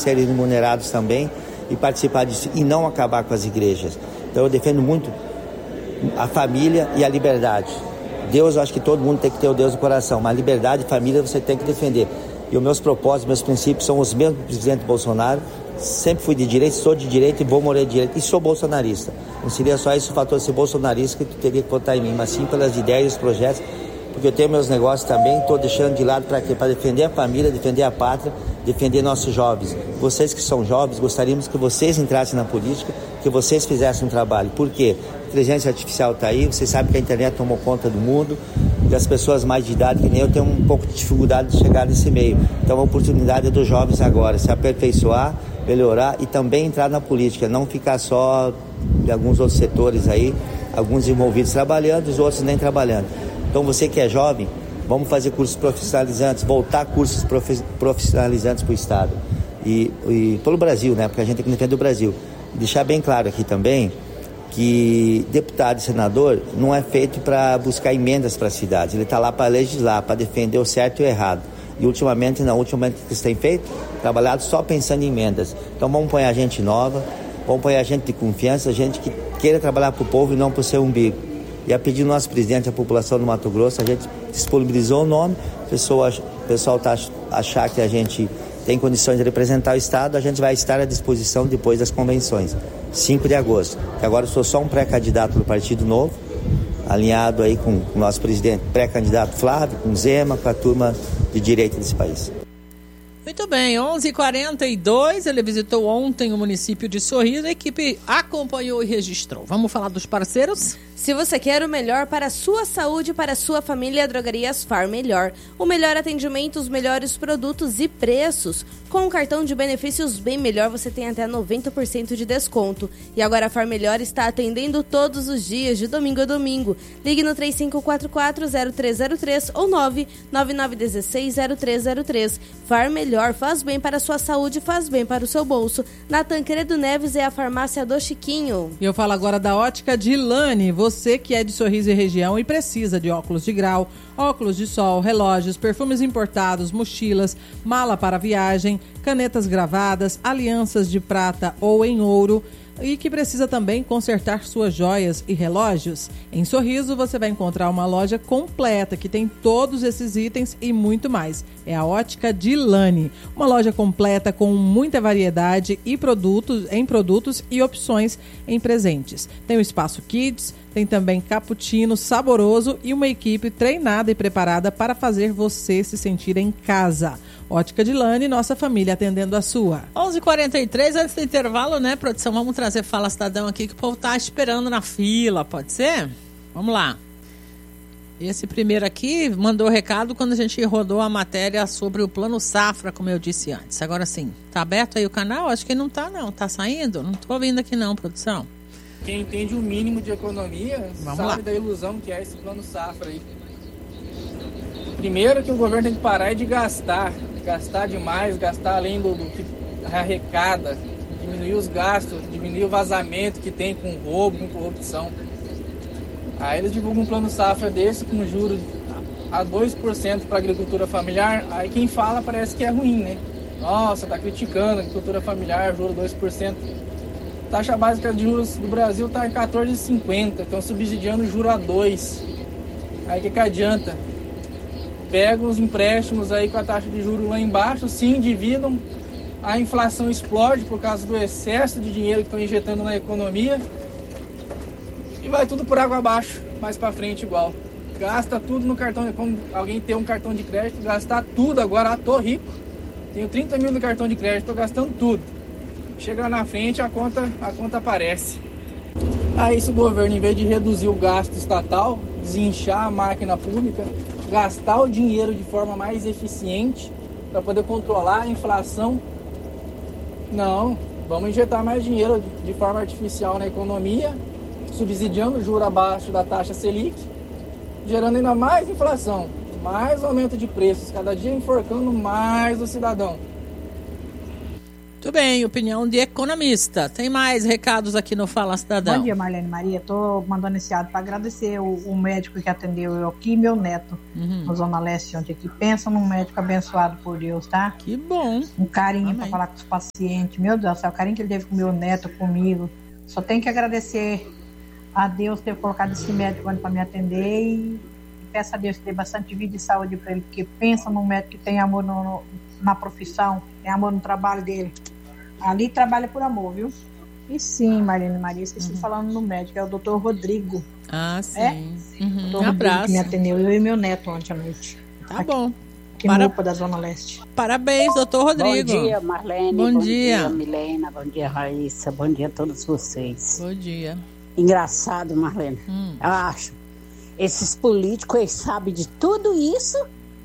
serem remunerados também e participar disso e não acabar com as igrejas. Então eu defendo muito a família e a liberdade. Deus, eu acho que todo mundo tem que ter o Deus no coração, mas liberdade e família você tem que defender. E os meus propósitos, meus princípios são os mesmos do presidente Bolsonaro. Sempre fui de direita, sou de direita e vou morrer de direita. E sou bolsonarista. Não seria só esse o fator de ser bolsonarista que tu teria que votar em mim, mas sim pelas ideias e os projetos, porque eu tenho meus negócios também, estou deixando de lado para quê? Para defender a família, defender a pátria, defender nossos jovens. Vocês que são jovens, gostaríamos que vocês entrassem na política, que vocês fizessem um trabalho. Por quê? A inteligência artificial está aí, vocês sabem que a internet tomou conta do mundo, e as pessoas mais de idade, que nem eu, têm um pouco de dificuldade de chegar nesse meio. Então a oportunidade é dos jovens agora, se aperfeiçoar, melhorar e também entrar na política, não ficar só de alguns outros setores aí, alguns envolvidos trabalhando, os outros nem trabalhando. Então você que é jovem, vamos fazer cursos profissionalizantes, voltar cursos profissionalizantes para o Estado e pelo Brasil, né? Porque a gente tem que defender o Brasil. Deixar bem claro aqui também que deputado e senador não é feito para buscar emendas para a cidade, ele está lá para legislar, para defender o certo e o errado. E ultimamente o que se tem feito, trabalhado só pensando em emendas. Então vamos pôr a gente nova, vamos pôr a gente de confiança, gente que queira trabalhar para o povo e não para o seu umbigo. E a pedido do nosso presidente, a população do Mato Grosso, a gente disponibilizou o nome, o pessoal está achar que a gente tem condições de representar o Estado, a gente vai estar à disposição depois das convenções, 5 de agosto. Que agora eu sou só um pré-candidato do Partido Novo, alinhado aí com o nosso presidente, pré-candidato Flávio, com Zema, com a turma de direita desse país. Muito bem, 11h42, ele visitou ontem o município de Sorriso, a equipe acompanhou e registrou. Vamos falar dos parceiros? Se você quer o melhor para a sua saúde e para a sua família, Drogarias Far Melhor. O melhor atendimento, os melhores produtos e preços. Com um cartão de benefícios bem melhor, você tem até 90% de desconto. E agora a Far Melhor está atendendo todos os dias, de domingo a domingo. Ligue no 3544-0303 ou 99916-0303. Far Melhor faz bem para a sua saúde, faz bem para o seu bolso. Na Tancredo Neves é a farmácia do Chiquinho. E eu falo agora da Ótica Dilane. Você que é de Sorriso e região e precisa de óculos de grau, óculos de sol, relógios, perfumes importados, mochilas, mala para viagem, canetas gravadas, alianças de prata ou em ouro e que precisa também consertar suas joias e relógios. Em Sorriso você vai encontrar uma loja completa que tem todos esses itens e muito mais. É a Ótica Dilane, uma loja completa com muita variedade e produtos e opções em presentes. Tem o espaço Kids, tem também cappuccino saboroso e uma equipe treinada e preparada para fazer você se sentir em casa. Ótica Dilane, nossa família atendendo a sua. 11h43, antes do intervalo, né, produção? Vamos trazer Fala Cidadão aqui que o povo tá esperando na fila, pode ser? Vamos lá. Esse primeiro aqui mandou recado quando a gente rodou a matéria sobre o Plano Safra, como eu disse antes. Agora sim, tá aberto aí o canal? Acho que não tá não, tá saindo? Não tô ouvindo aqui não, produção. Quem entende o mínimo de economia sabe lá. da ilusão que é esse Plano Safra aí. Primeiro que o governo tem que parar de gastar demais, gastar além do que arrecada, diminuir os gastos, diminuir o vazamento que tem com roubo, com corrupção. Aí eles divulgam um Plano Safra desse com juros a 2% para a agricultura familiar, aí quem fala parece que é ruim, né? Nossa, tá criticando a agricultura familiar, juro 2%. Taxa básica de juros do Brasil está em 14,50, estão subsidiando o juro a 2. Aí que adianta? Pegam os empréstimos aí com a taxa de juros lá embaixo, se endividam, a inflação explode por causa do excesso de dinheiro que estão injetando na economia e vai tudo por água abaixo, mais para frente igual. Gasta tudo no cartão, como alguém tem um cartão de crédito, gastar tudo agora, tô rico, tenho 30 mil no cartão de crédito, tô gastando tudo. Chega lá na frente, a conta aparece. Aí se o governo, em vez de reduzir o gasto estatal, desinchar a máquina pública, gastar o dinheiro de forma mais eficiente para poder controlar a inflação, não, vamos injetar mais dinheiro de forma artificial na economia, subsidiando o juro abaixo da taxa Selic, gerando ainda mais inflação, mais aumento de preços, cada dia enforcando mais o cidadão. Muito bem, opinião de economista. Tem mais recados aqui no Fala Cidadão. Bom dia, Marlene Maria. Estou mandando esse áudio para agradecer o médico que atendeu eu aqui, meu neto, na Zona Leste, onde aqui. Pensa num médico abençoado por Deus, tá? Que bom. Um carinho para falar com os pacientes. Meu Deus do céu, o carinho que ele teve com o meu neto, comigo. Só tenho que agradecer a Deus ter colocado esse médico para me atender e peço a Deus que dê bastante vida e saúde para ele, porque pensa num médico que tem amor na profissão, tem amor no trabalho dele. Ali trabalha por amor, viu? E sim, Marlene Maria, esqueci falando no médico, é o doutor Rodrigo. Ah, sim. Doutor Rodrigo que me atendeu, eu e meu neto ontem à noite. Tá aqui, bom. Aqui no UPA da Zona Leste. Parabéns, doutor Rodrigo. Bom dia, Marlene. Bom dia, Milena. Bom dia, Raíssa. Bom dia a todos vocês. Bom dia. Engraçado, Marlene. Eu acho. Esses políticos, eles sabem de tudo isso,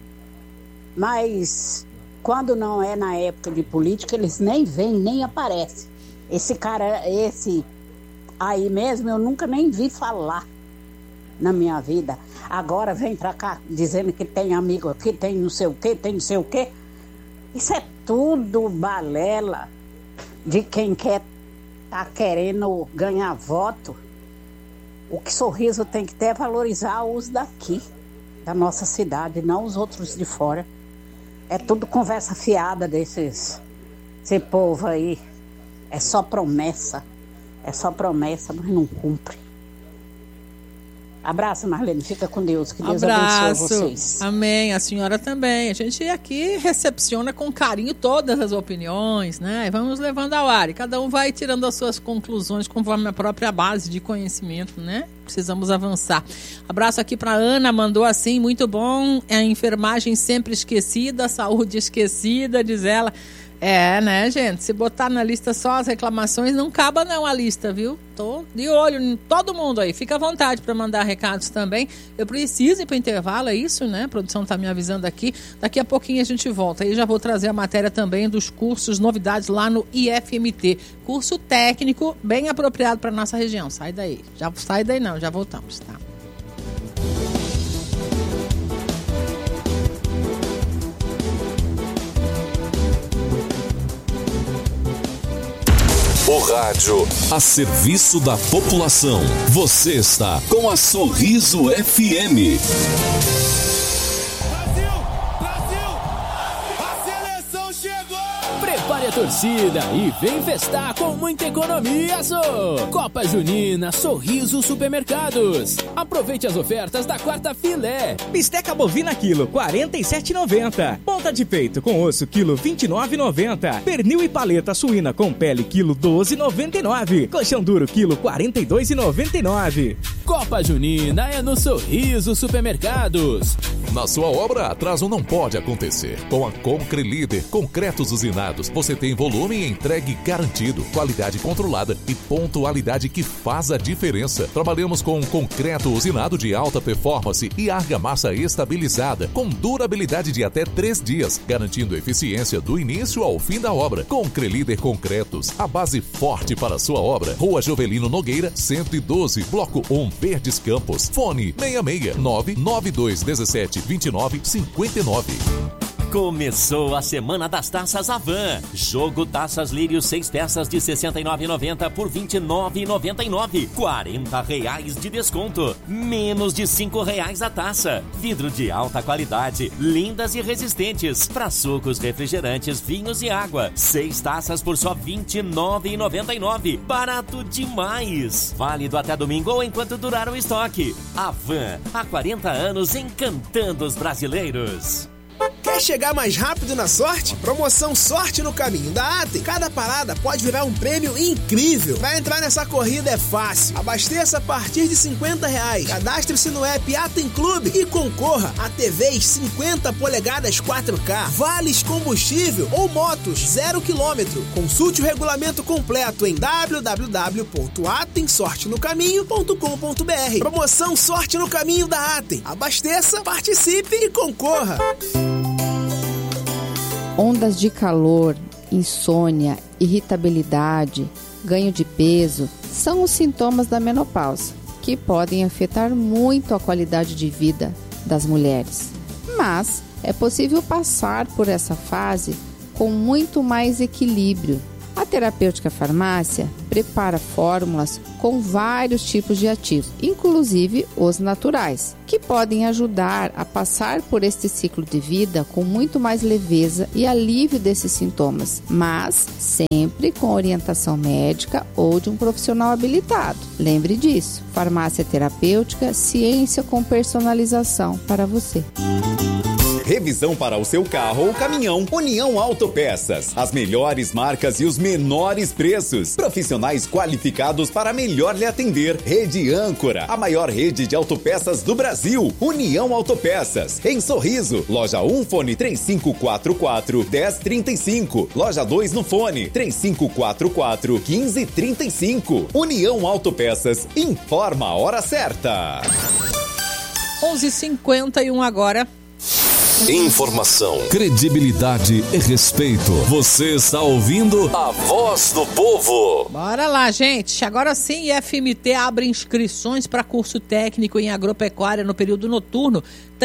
mas quando não é na época de política, eles nem vêm, nem aparecem. Esse cara, esse aí mesmo, eu nunca nem vi falar na minha vida. Agora vem pra cá dizendo que tem amigo aqui, tem não sei o quê, tem não sei o quê. Isso é tudo balela de quem tá querendo ganhar voto. O que Sorriso tem que ter é valorizar os daqui, da nossa cidade, não os outros de fora. É tudo conversa fiada desse povo aí. É só promessa, mas não cumpre. Abraço, Marlene, fica com Deus, que Deus abençoe vocês. Amém, a senhora também. A gente aqui recepciona com carinho todas as opiniões, né? E vamos levando ao ar, e cada um vai tirando as suas conclusões conforme a própria base de conhecimento, né? Precisamos avançar. Abraço aqui para Ana, mandou assim, muito bom, a enfermagem sempre esquecida, a saúde esquecida, diz ela. É, né, gente? Se botar na lista só as reclamações, não acaba não a lista, viu? Tô de olho em todo mundo aí. Fica à vontade para mandar recados também. Eu preciso ir para o intervalo, é isso, né? A produção tá me avisando aqui. Daqui a pouquinho a gente volta. Aí já vou trazer a matéria também dos cursos, novidades lá no IFMT. Curso técnico bem apropriado para nossa região. Sai daí. Já sai daí não, já voltamos, tá? O rádio a serviço da população. Você está com a Sorriso FM. Prepare a torcida e vem festar com muita economia, Copa Junina Sorriso Supermercados. Aproveite as ofertas da quarta filé. Bisteca bovina quilo, R$ 47,90. Ponta de peito com osso, quilo, R$ 29,90. Pernil e paleta suína com pele, quilo, R$ 12,99. Colchão duro, quilo, R$ 42,99. Copa Junina é no Sorriso Supermercados. Na sua obra, atraso não pode acontecer. Com a Concrelíder, concretos usinados, você tem volume e entregue garantido, qualidade controlada e pontualidade que faz a diferença. Trabalhamos com concreto usinado de alta performance e argamassa estabilizada, com durabilidade de até 3 dias, garantindo eficiência do início ao fim da obra. Concrelíder Concretos, a base forte para a sua obra. Rua Jovelino Nogueira, 112, Bloco 1, Verdes Campos. Fone 669-9217-2959. Começou a Semana das Taças Avan. Jogo Taças Lírio 6 peças de R$ 69,90 por R$ 29,99. R$ 40 de desconto. Menos de R$ 5 a taça. Vidro de alta qualidade, lindas e resistentes. Para sucos, refrigerantes, vinhos e água. 6 taças por só R$ 29,99. Barato demais. Válido até domingo ou enquanto durar o estoque. Avan, há 40 anos encantando os brasileiros. Quer chegar mais rápido na sorte? Promoção Sorte no Caminho da Atem. Cada parada pode virar um prêmio incrível. Vai entrar nessa corrida é fácil. Abasteça a partir de R$50. Cadastre-se no app Atem Clube e concorra a TVs 50 polegadas 4K, vales combustível ou motos 0 km. Consulte o regulamento completo em www.atemsortenocaminho.com.br. Promoção Sorte no Caminho da Atem. Abasteça, participe e concorra. Ondas de calor, insônia, irritabilidade, ganho de peso são os sintomas da menopausa, que podem afetar muito a qualidade de vida das mulheres. Mas é possível passar por essa fase com muito mais equilíbrio. A Terapêutica Farmácia prepara fórmulas com vários tipos de ativos, inclusive os naturais, que podem ajudar a passar por este ciclo de vida com muito mais leveza e alívio desses sintomas, mas sempre com orientação médica ou de um profissional habilitado. Lembre disso, farmácia terapêutica, ciência com personalização para você. Revisão para o seu carro ou caminhão. União Autopeças. As melhores marcas e os menores preços. Profissionais qualificados para melhor lhe atender. Rede Âncora, a maior rede de autopeças do Brasil. União Autopeças. Em Sorriso. Loja 1, fone 3544-1035. Loja 2 no fone 3544-1535. União Autopeças. Informa a hora certa. 11h51 agora. Informação, credibilidade e respeito. Você está ouvindo a Voz do Povo. Bora lá, gente. Agora sim, IFMT abre inscrições para curso técnico em agropecuária no período noturno.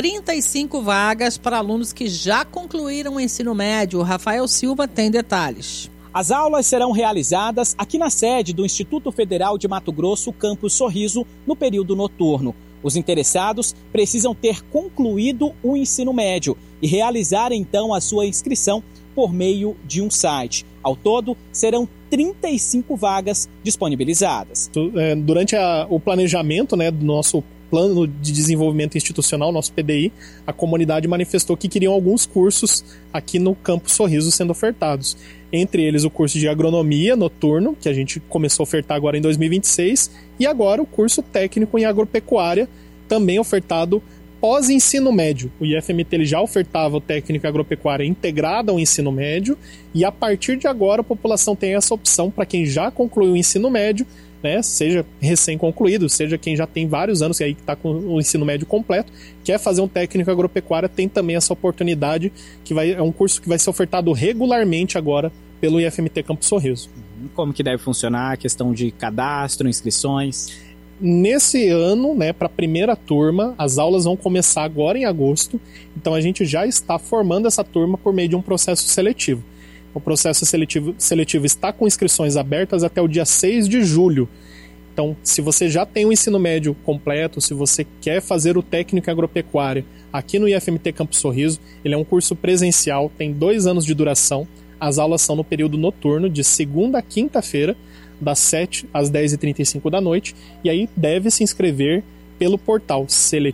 35 vagas para alunos que já concluíram o ensino médio. O Rafael Silva tem detalhes. As aulas serão realizadas aqui na sede do Instituto Federal de Mato Grosso, Campus Sorriso, no período noturno. Os interessados precisam ter concluído o ensino médio e realizar então a sua inscrição por meio de um site. Ao todo, serão 35 vagas disponibilizadas. Durante o planejamento, do nosso Plano de Desenvolvimento Institucional, nosso PDI, a comunidade manifestou que queriam alguns cursos aqui no Campus Sorriso sendo ofertados. Entre eles o curso de agronomia noturno, que a gente começou a ofertar agora em 2026, e agora o curso técnico em agropecuária, também ofertado pós-ensino médio. O IFMT ele já ofertava o técnico em agropecuária integrado ao ensino médio, e a partir de agora a população tem essa opção para quem já concluiu o ensino médio, seja recém-concluído, seja quem já tem vários anos e aí está com o ensino médio completo, quer fazer um técnico em agropecuária, tem também essa oportunidade, é um curso que vai ser ofertado regularmente agora pelo IFMT Campus Sorriso. Como que deve funcionar a questão de cadastro, inscrições? Nesse ano, para a primeira turma, as aulas vão começar agora em agosto, então a gente já está formando essa turma por meio de um processo seletivo. O processo seletivo está com inscrições abertas até o dia 6 de julho. Então, se você já tem o ensino médio completo, se você quer fazer o técnico em agropecuária aqui no IFMT Campus Sorriso, ele é um curso presencial, tem 2 anos de duração. As aulas são no período noturno, de segunda a quinta-feira, das 7 às 10h35 da noite. E aí deve se inscrever pelo portal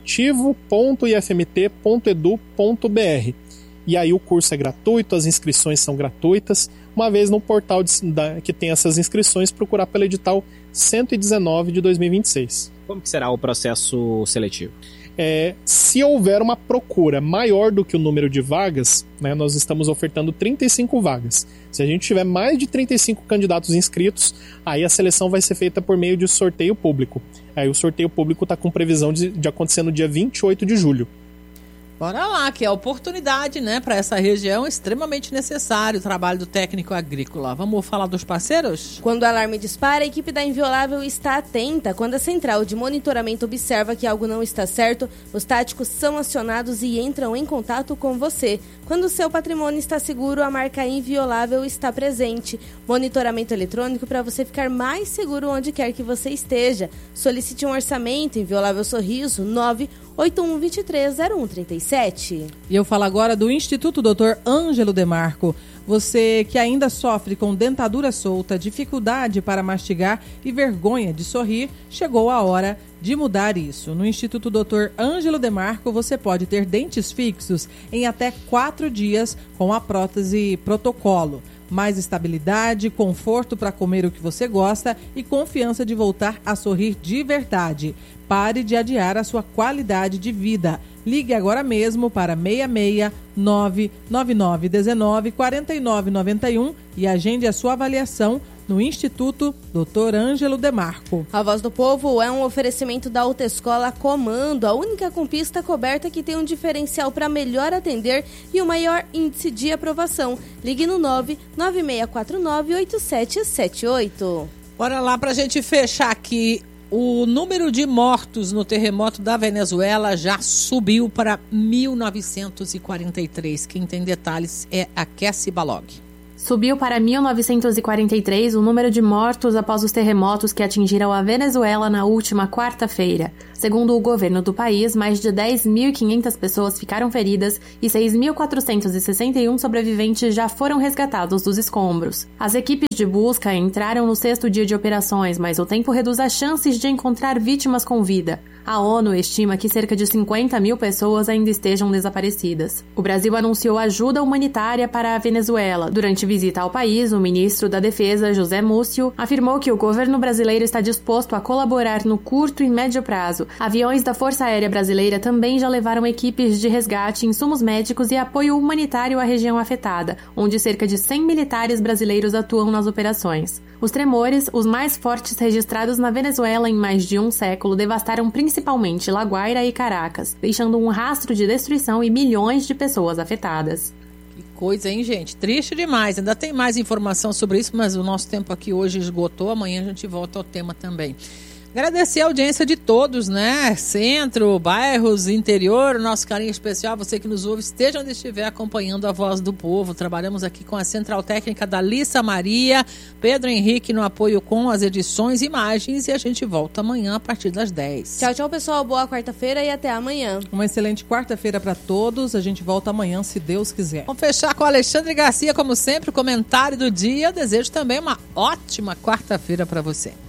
seletivo.ifmt.edu.br. E aí o curso é gratuito, as inscrições são gratuitas. Uma vez no portal que tem essas inscrições, procurar pelo edital 119 de 2026. Como que será o processo seletivo? Se houver uma procura maior do que o número de vagas, nós estamos ofertando 35 vagas. Se a gente tiver mais de 35 candidatos inscritos, aí a seleção vai ser feita por meio de sorteio público. Aí o sorteio público está com previsão de acontecer no dia 28 de julho. Bora lá, que é a oportunidade, para essa região extremamente necessário o trabalho do técnico agrícola. Vamos falar dos parceiros? Quando o alarme dispara, a equipe da Inviolável está atenta. Quando a central de monitoramento observa que algo não está certo, os táticos são acionados e entram em contato com você. Quando o seu patrimônio está seguro, a marca Inviolável está presente. Monitoramento eletrônico para você ficar mais seguro onde quer que você esteja. Solicite um orçamento. Inviolável Sorriso 981230137. E eu falo agora do Instituto Dr. Ângelo Demarco. Você que ainda sofre com dentadura solta, dificuldade para mastigar e vergonha de sorrir, chegou a hora de mudar isso. No Instituto Dr. Ângelo Demarco, você pode ter dentes fixos em até 4 dias com a prótese protocolo. Mais estabilidade, conforto para comer o que você gosta e confiança de voltar a sorrir de verdade. Pare de adiar a sua qualidade de vida. Ligue agora mesmo para 669-9919-4991 e agende a sua avaliação no Instituto Dr. Ângelo Demarco. A Voz do Povo é um oferecimento da Autoescola Comando, a única com pista coberta que tem um diferencial para melhor atender e o maior índice de aprovação. Ligue no 99649-8778. Bora lá pra gente fechar aqui O número de mortos no terremoto da Venezuela já subiu para 1943. Quem tem detalhes é a Cassie Balog. Subiu para 1943 o número de mortos após os terremotos que atingiram a Venezuela na última quarta-feira. Segundo o governo do país, mais de 10.500 pessoas ficaram feridas e 6.461 sobreviventes já foram resgatados dos escombros. As equipes de busca entraram no 6º dia de operações, mas o tempo reduz as chances de encontrar vítimas com vida. A ONU estima que cerca de 50 mil pessoas ainda estejam desaparecidas. O Brasil anunciou ajuda humanitária para a Venezuela. Durante visita ao país, o ministro da Defesa, José Múcio, afirmou que o governo brasileiro está disposto a colaborar no curto e médio prazo. Aviões da Força Aérea Brasileira também já levaram equipes de resgate, insumos médicos e apoio humanitário à região afetada, onde cerca de 100 militares brasileiros atuam nas operações. Os tremores, os mais fortes registrados na Venezuela em mais de um século, devastaram principalmente La Guaira e Caracas, deixando um rastro de destruição e milhões de pessoas afetadas. Que coisa, hein, gente? Triste demais. Ainda tem mais informação sobre isso, mas o nosso tempo aqui hoje esgotou. Amanhã a gente volta ao tema também. Agradecer a audiência de todos, né? Centro, bairros, interior, nosso carinho especial, você que nos ouve, esteja onde estiver acompanhando a Voz do Povo. Trabalhamos aqui com a Central Técnica da Lissa Maria, Pedro Henrique no apoio com as edições e imagens, e a gente volta amanhã a partir das 10. Tchau, tchau, pessoal. Boa quarta-feira e até amanhã. Uma excelente quarta-feira para todos. A gente volta amanhã, se Deus quiser. Vamos fechar com o Alexandre Garcia, como sempre, o comentário do dia. Eu desejo também uma ótima quarta-feira para você.